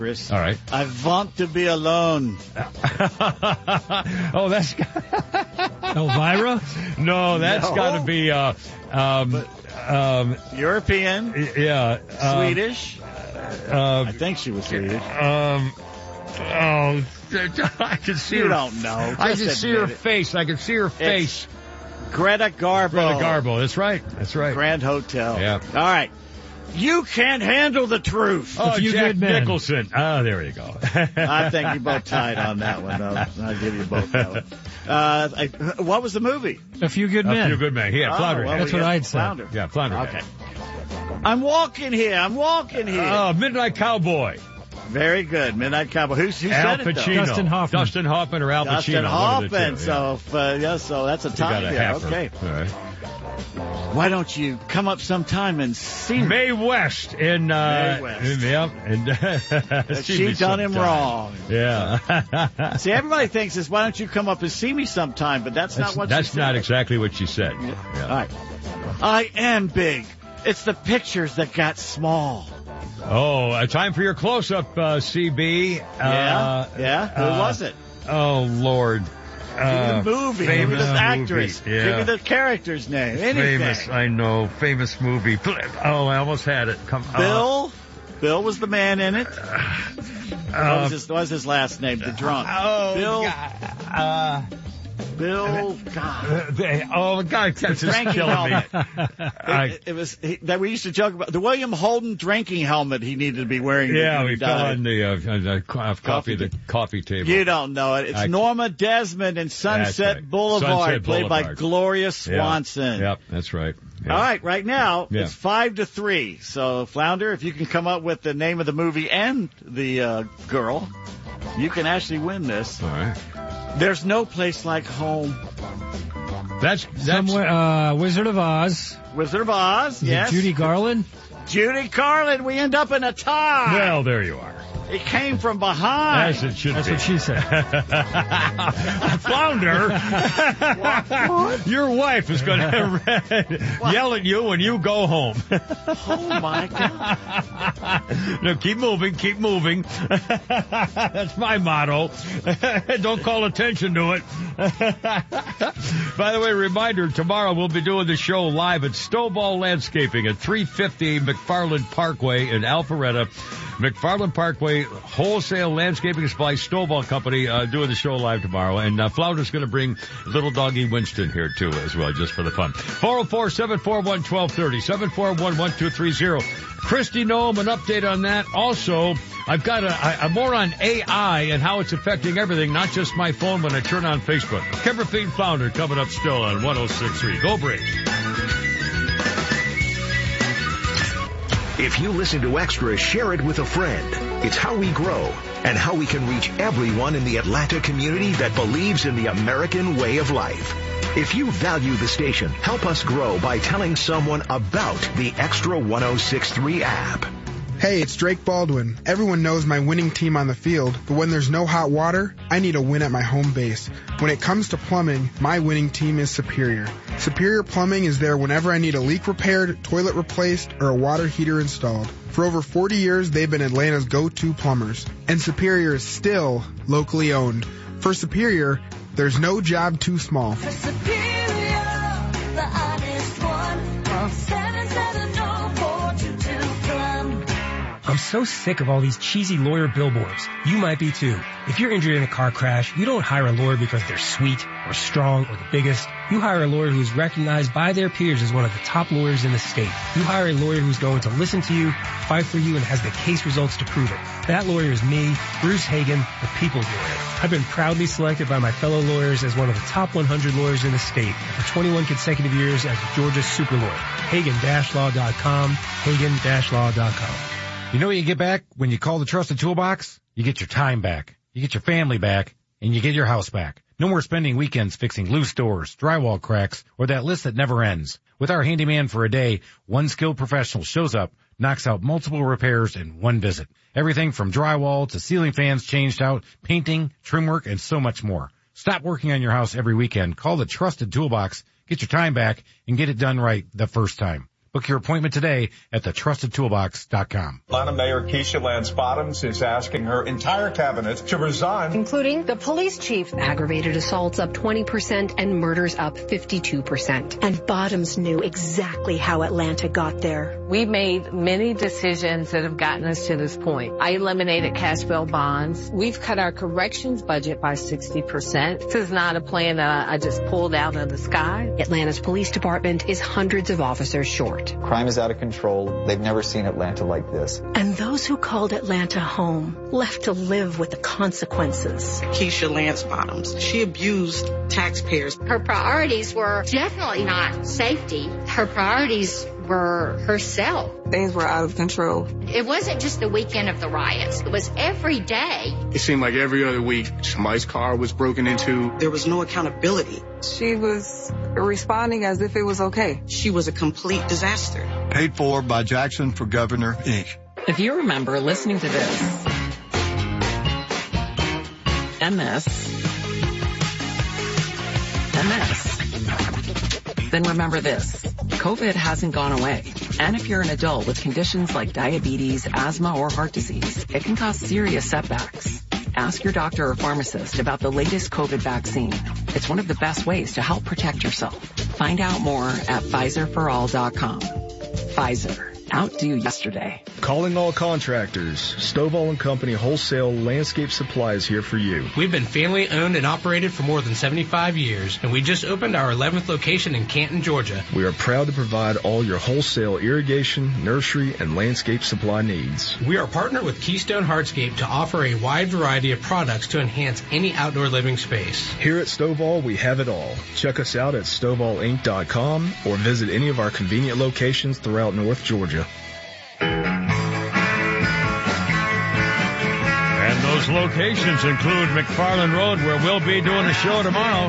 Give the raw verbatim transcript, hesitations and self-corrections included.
Chris. All right. I want to be alone. Oh, that's Elvira? No, that's No. got to be uh, um, um, European, yeah, um, Swedish. Uh, I think she was Swedish. Um, oh, I can see You her. don't know. I Just can see her admit it. face. I can see her face. Greta Garbo. Greta Garbo. That's right. That's right. Grand Hotel. Yeah. All right. You can't handle the truth. Oh, Few Jack Good Men. Nicholson. Oh, there you go. I think you both tied on that one. I'll, I'll give you both that one. Uh, I, what was the movie? A Few Good A Men. few good men. Yeah, Oh, Flounder. well, That's we what got I'd say. Flounder. Yeah, Flounder. Okay. I'm walking here. I'm walking here. Oh, Midnight Cowboy. Very good. Midnight Cowboy. Who's, who Al said it, though? Pacino. Dustin Hoffman. Dustin Hoffman or Al Dustin Pacino. one of the Hoffman. two, So, yeah. if, uh, yeah, so that's a You tie got a there. halfer. Okay. All right. Why don't you come up sometime and see me? Mae West in, uh, Mae West. Yep. And, see She me done him sometime. wrong. Yeah. See, everybody thinks this, why don't you come up and see me sometime? But that's, That's, not what that's she said. not exactly what she said. Yeah. Yeah. All right. I am big. It's the pictures that got small. Oh, uh, time for your close-up, uh, C B. Yeah? Uh, yeah? Who uh, was it? Oh, Lord. Give me Uh, the movie. Give me famous the actress. movie, yeah. Give me the character's name. Anything. Famous, I know, famous movie. Oh, I almost had it. Come on. Bill? Bill was the man in it. what, Uh, was his, what was his last name? The drunk. oh, Bill. God. Uh, Bill. God. they, oh, God, that's just Drinking killing me. helmet. I, It, it was he, that we used to joke about the William Holden drinking helmet he needed to be wearing. yeah, when we he fell died. on the, uh, on the co- uh, coffee, the coffee table. You don't know it. It's I- Norma Desmond in Sunset right. Boulevard, Sunset played by Boulevard. Gloria Yeah. Swanson. Yep, that's right. Yeah. All right, right now Yeah. it's five to three. So, Flounder, if you can come up with the name of the movie and the uh, girl, you can actually win this. All right. There's no place like home. That's, that's, Somewhere, uh, Wizard of Oz. Wizard of Oz, Is it yes. Judy Garland? Judy Garland. We end up in a tie. well, there you are. It came from behind. As it should That's be. what she said. Flounder, your wife is going to yell at you when you go home. Oh, my God. No, keep moving, keep moving. That's my motto. Don't call attention to it. By the way, reminder, tomorrow we'll be doing the show live at Snowball Landscaping at three fifty McFarland Parkway in Alpharetta. McFarland Parkway Wholesale Landscaping Supply Snowball Company uh, doing the show live tomorrow. And uh, Flounder's going to bring little doggy Winston here, too, as well, just for the fun. four oh four, seven four one, one two three oh, seven four one, one two three oh. Christy Noem, an update on that. Also, I've got a, a, a more on A I and how it's affecting everything, not just my phone when I turn on Facebook. Kemper Feed Flounder coming up still on one oh six point three. Go Braves. If you listen to Extra, share it with a friend. It's how we grow and how we can reach everyone in the Atlanta community that believes in the American way of life. If you value the station, help us grow by telling someone about the Extra one oh six point three app. Hey, it's Drake Baldwin. Everyone knows my winning team on the field, but when there's no hot water, I need a win at my home base. When it comes to plumbing, my winning team is Superior. Superior Plumbing is there whenever I need a leak repaired, toilet replaced, or a water heater installed. For over forty years, they've been Atlanta's go-to plumbers. And Superior is still locally owned. For Superior, there's no job too small. For Superior, the honest one, call seven seven zero, four two two, plum. I'm so sick of all these cheesy lawyer billboards. You might be too. If you're injured in a car crash, you don't hire a lawyer because they're sweet or strong or the biggest. You hire a lawyer who's recognized by their peers as one of the top lawyers in the state. You hire a lawyer who's going to listen to you, fight for you, and has the case results to prove it. That lawyer is me, Bruce Hagan, the people's lawyer. I've been proudly selected by my fellow lawyers as one of the top one hundred lawyers in the state for twenty-one consecutive years as Georgia's super lawyer. Hagan Law dot com, Hagan Law dot com. You know what you get back when you call the Trusted Toolbox? You get your time back, you get your family back, and you get your house back. No more spending weekends fixing loose doors, drywall cracks, or that list that never ends. With our handyman for a day, one skilled professional shows up, knocks out multiple repairs in one visit. Everything from drywall to ceiling fans changed out, painting, trim work, and so much more. Stop working on your house every weekend. Call the Trusted Toolbox, get your time back, and get it done right the first time. Book your appointment today at the trusted toolbox dot com. Atlanta Mayor Keisha Lance Bottoms is asking her entire cabinet to resign, including the police chief. Aggravated assaults up twenty percent and murders up fifty-two percent. And Bottoms knew exactly how Atlanta got there. We made many decisions that have gotten us to this point. I eliminated cash bail bonds. We've cut our corrections budget by sixty percent. This is not a plan that I just pulled out of the sky. Atlanta's police department is hundreds of officers short. Crime is out of control. They've never seen Atlanta like this. And those who called Atlanta home left to live with the consequences. Keisha Lance Bottoms, she abused taxpayers. Her priorities were definitely not safety. Her priorities were herself. Things were out of control. It wasn't just the weekend of the riots. It was every day. It seemed like every other week somebody's car was broken into. There was no accountability. She was responding as if it was okay. She was a complete disaster. Paid for by Jackson for Governor, Incorporated. If you remember listening to this, M S, M S, then remember this. COVID hasn't gone away. And if you're an adult with conditions like diabetes, asthma, or heart disease, it can cause serious setbacks. Ask your doctor or pharmacist about the latest COVID vaccine. It's one of the best ways to help protect yourself. Find out more at Pfizer for all dot com. Pfizer. Outdo yesterday. Calling all contractors. Stovall and Company Wholesale Landscape Supply is here for you. We've been family owned and operated for more than seventy-five years, and we just opened our eleventh location in Canton, Georgia. We are proud to provide all your wholesale irrigation, nursery, and landscape supply needs. We are partnered with Keystone Hardscape to offer a wide variety of products to enhance any outdoor living space. Here at Stovall, we have it all. Check us out at stovall inc dot com or visit any of our convenient locations throughout North Georgia. And those locations include McFarland Road, where we'll be doing a show tomorrow.